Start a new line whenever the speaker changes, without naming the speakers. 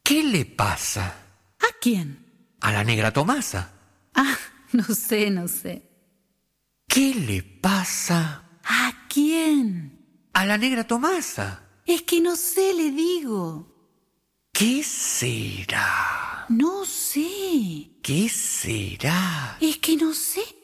¿Qué le pasa
¿A quién?
a la negra Tomasa?
Ah, no sé.
¿Qué le pasa
¿A quién?
a la negra Tomasa?
Es que no sé, le digo.
¿Qué será?
No sé.
¿Qué será?
Es que no sé.